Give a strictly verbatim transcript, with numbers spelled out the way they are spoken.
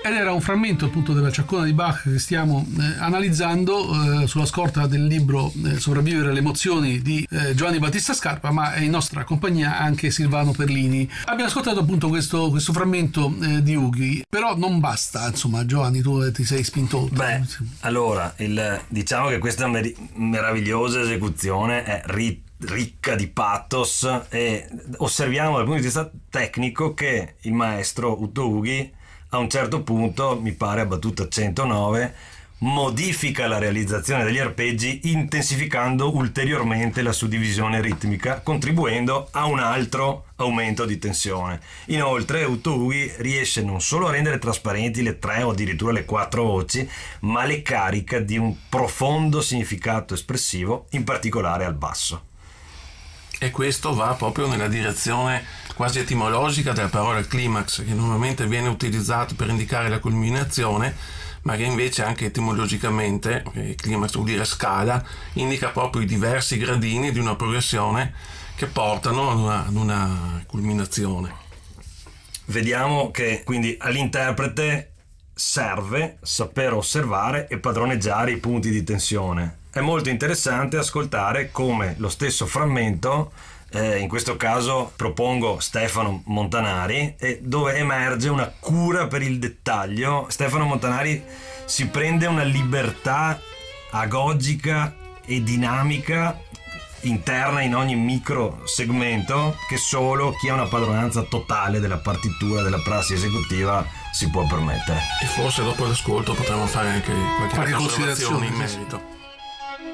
Ed era un frammento appunto della Ciaccona di Bach che stiamo eh, analizzando eh, sulla scorta del libro eh, Sopravvivere alle emozioni di eh, Giovanni Battista Scarpa, ma è in nostra compagnia anche Silvano Perlini. Abbiamo ascoltato appunto questo, questo frammento eh, di Ughi, però non basta, insomma. Giovanni, tu ti sei spinto. Beh, allora, il, diciamo che questa mer- meravigliosa esecuzione è rit- ricca di pathos, e osserviamo dal punto di vista tecnico che il maestro Uto Ughi a un certo punto, mi pare a battuta centonove, modifica la realizzazione degli arpeggi intensificando ulteriormente la suddivisione ritmica, contribuendo a un altro aumento di tensione. Inoltre Uto Ughi riesce non solo a rendere trasparenti le tre o addirittura le quattro voci, ma le carica di un profondo significato espressivo, in particolare al basso. E questo va proprio nella direzione quasi etimologica della parola climax, che normalmente viene utilizzato per indicare la culminazione, ma che invece anche etimologicamente, eh, climax vuol dire scala, indica proprio i diversi gradini di una progressione che portano ad una, ad una culminazione. Vediamo che quindi all'interprete serve saper osservare e padroneggiare i punti di tensione. È molto interessante ascoltare come lo stesso frammento, eh, in questo caso propongo Stefano Montanari, eh, dove emerge una cura per il dettaglio. Stefano Montanari si prende una libertà agogica e dinamica interna in ogni micro segmento che solo chi ha una padronanza totale della partitura, della prassi esecutiva si può permettere. E forse dopo l'ascolto potremo fare anche qualche, qualche osservazione in considerazione merito.